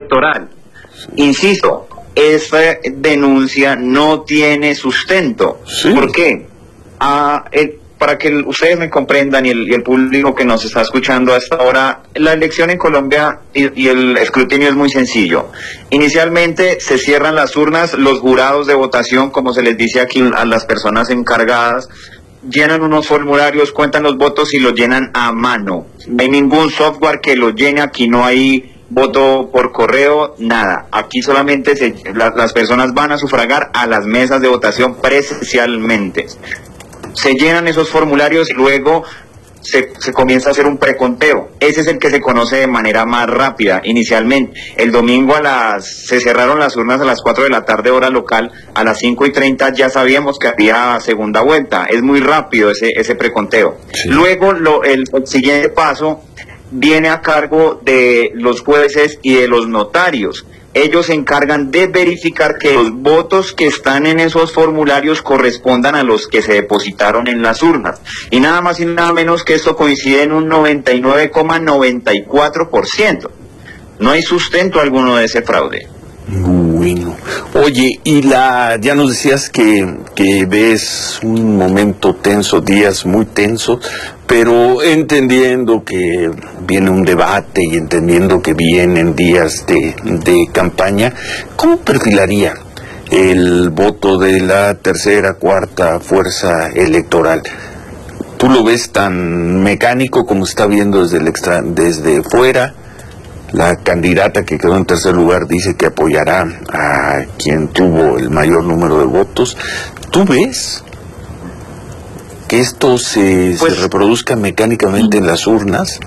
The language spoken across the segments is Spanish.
electoral. Insisto, esta denuncia no tiene sustento. Sí. ¿Por qué? Para que ustedes me comprendan y el público que nos está escuchando hasta ahora, la elección en Colombia y el escrutinio es muy sencillo. Inicialmente se cierran las urnas, los jurados de votación, como se les dice aquí a las personas encargadas, llenan unos formularios, cuentan los votos y los llenan a mano. No hay ningún software que los llene, aquí no hay voto por correo, nada. Aquí solamente las personas van a sufragar a las mesas de votación presencialmente. Se llenan esos formularios y luego se comienza a hacer un preconteo. Ese es el que se conoce de manera más rápida. Inicialmente, el domingo se cerraron las urnas a las 4 de la tarde hora local, a las 5:30 ya sabíamos que había segunda vuelta. Es muy rápido ese preconteo. Sí. Luego el siguiente paso viene a cargo de los jueces y de los notarios. Ellos se encargan de verificar que los votos que están en esos formularios correspondan a los que se depositaron en las urnas. Y nada más y nada menos que esto coincide en un 99,94%. No hay sustento alguno de ese fraude. Bueno, oye, ya nos decías que ves un momento tenso, días muy tensos, pero entendiendo que viene un debate y entendiendo que vienen días de campaña, ¿cómo perfilaría el voto de la tercera, cuarta fuerza electoral? ¿Tú lo ves tan mecánico como está viendo desde fuera? La candidata que quedó en tercer lugar dice que apoyará a quien tuvo el mayor número de votos. ¿Tú ves que esto se reproduzca mecánicamente en las urnas?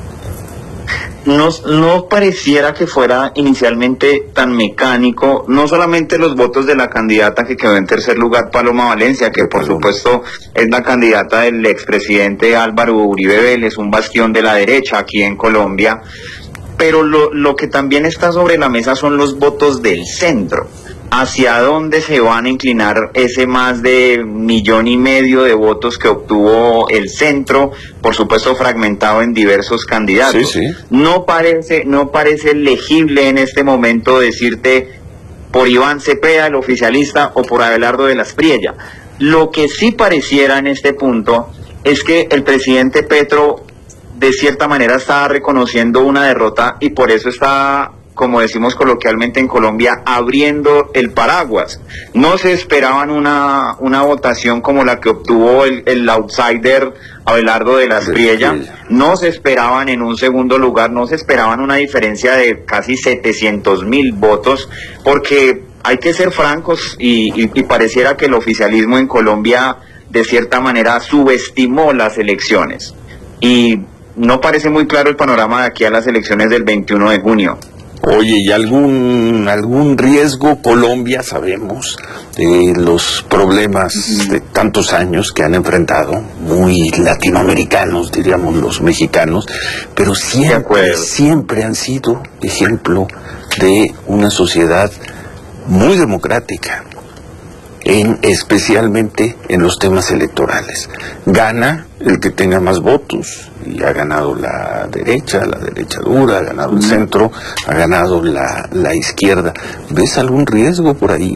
No pareciera que fuera inicialmente tan mecánico, no solamente los votos de la candidata que quedó en tercer lugar, Paloma Valencia, que por supuesto es la candidata del expresidente Álvaro Uribe Vélez, un bastión de la derecha aquí en Colombia, pero lo que también está sobre la mesa son los votos del centro. ¿Hacia dónde se van a inclinar ese más de 1,5 millones de votos que obtuvo el centro, por supuesto fragmentado en diversos candidatos? Sí, sí. No parece legible en este momento decirte por Iván Cepeda, el oficialista, o por Abelardo de la Espriella. Lo que sí pareciera en este punto es que el presidente Petro de cierta manera está reconociendo una derrota y por eso está, como decimos coloquialmente en Colombia, abriendo el paraguas. No se esperaban una votación como la que obtuvo el outsider Abelardo de la Espriella, no se esperaban en un segundo lugar, no se esperaban una diferencia de casi 700,000 votos, porque hay que ser francos y pareciera que el oficialismo en Colombia de cierta manera subestimó las elecciones. Y no parece muy claro el panorama de aquí a las elecciones del 21 de junio. Oye, ¿y algún riesgo? Colombia, sabemos, los problemas de tantos años que han enfrentado, muy latinoamericanos, diríamos los mexicanos, pero siempre han sido ejemplo de una sociedad muy democrática, especialmente en los temas electorales. Gana el que tenga más votos, y ha ganado la derecha dura, ha ganado el centro, ha ganado la izquierda. ¿Ves algún riesgo por ahí?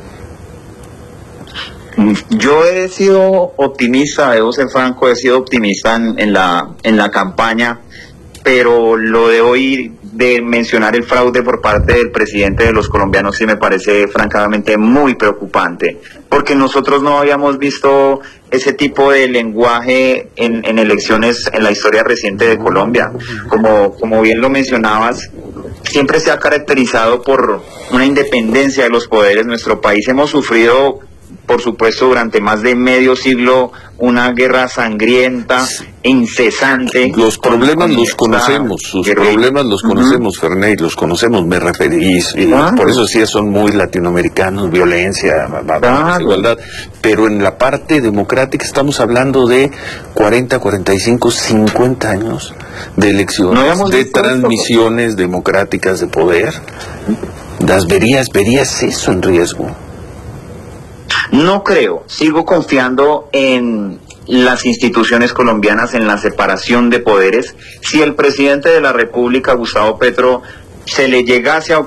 Yo he sido optimista, debo ser franco, he sido optimista en la campaña, pero lo de hoy, de mencionar el fraude por parte del presidente de los colombianos, sí me parece francamente muy preocupante, porque nosotros no habíamos visto ese tipo de lenguaje en elecciones en la historia reciente de Colombia. Como bien lo mencionabas, siempre se ha caracterizado por una independencia de los poderes. Nuestro país hemos sufrido, por supuesto, durante más de medio siglo, una guerra sangrienta, incesante. Los problemas los conocemos, Ferney, los conocemos, me referí, por eso sí son muy latinoamericanos, violencia, desigualdad, pero en la parte democrática estamos hablando de 40, 45, 50 años de elecciones, de transmisiones democráticas de poder. ¿Verías eso en riesgo? No creo, sigo confiando en las instituciones colombianas, en la separación de poderes. Si el presidente de la República, Gustavo Petro, se le llegase a